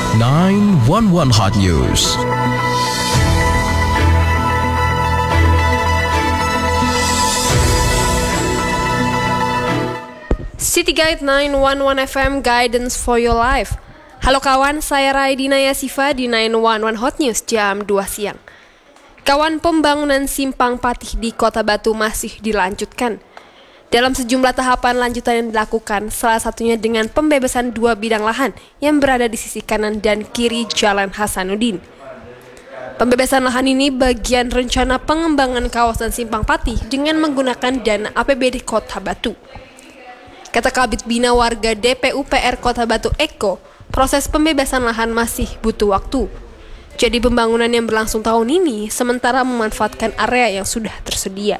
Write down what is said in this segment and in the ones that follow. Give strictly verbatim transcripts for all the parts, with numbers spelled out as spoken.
nine one one Hot News. City Guide nine one one F M, Guidance for Your Life. Halo kawan, saya Raidina Yasifa di nine one one Hot News jam dua siang. Kawan, pembangunan Simpang Patih di Kota Batu masih dilanjutkan. Dalam sejumlah tahapan lanjutan yang dilakukan, salah satunya dengan pembebasan dua bidang lahan yang berada di sisi kanan dan kiri Jalan Hasanuddin. Pembebasan lahan ini bagian rencana pengembangan kawasan Simpang Patih dengan menggunakan dana A P B D Kota Batu. Kata Kabid Bina Warga D P U P R Kota Batu Eko, proses pembebasan lahan masih butuh waktu. Jadi pembangunan yang berlangsung tahun ini sementara memanfaatkan area yang sudah tersedia.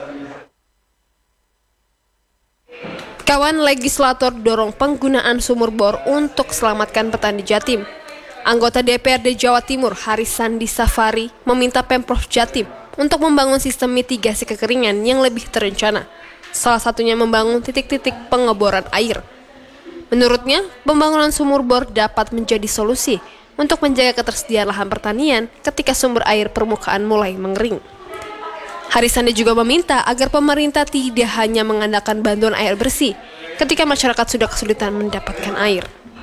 Kawan, legislator dorong penggunaan sumur bor untuk selamatkan petani Jatim. Anggota D P R D Jawa Timur Haris Sandi Safari meminta Pemprov Jatim untuk membangun sistem mitigasi kekeringan yang lebih terencana. Salah satunya membangun titik-titik pengeboran air. Menurutnya, pembangunan sumur bor dapat menjadi solusi untuk menjaga ketersediaan lahan pertanian ketika sumber air permukaan mulai mengering. Haris Sandi juga meminta agar pemerintah tidak hanya mengandalkan bantuan air bersih ketika masyarakat sudah kesulitan mendapatkan air.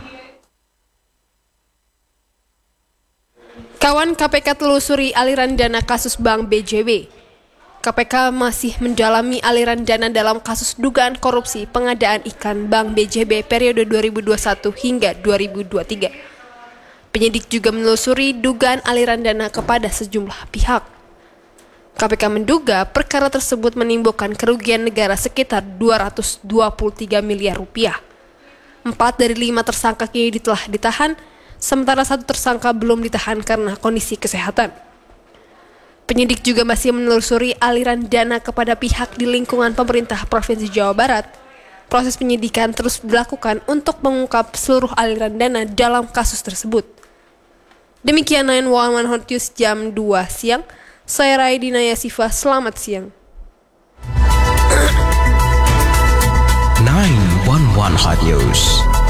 Kawan, K P K telusuri aliran dana kasus Bank B J B. K P K masih mendalami aliran dana dalam kasus dugaan korupsi pengadaan ikan Bank B J B periode dua ribu dua puluh satu hingga dua ribu dua puluh tiga. Penyidik juga menelusuri dugaan aliran dana kepada sejumlah pihak. K P K menduga perkara tersebut menimbulkan kerugian negara sekitar dua ratus dua puluh tiga miliar rupiah. Empat dari lima tersangka kini telah ditahan, sementara satu tersangka belum ditahan karena kondisi kesehatan. Penyidik juga masih menelusuri aliran dana kepada pihak di lingkungan pemerintah Provinsi Jawa Barat. Proses penyidikan terus dilakukan untuk mengungkap seluruh aliran dana dalam kasus tersebut. Demikian nine one one Hot News jam dua siang. Saya Raidina Yasifa, selamat siang. nine one one Hot News.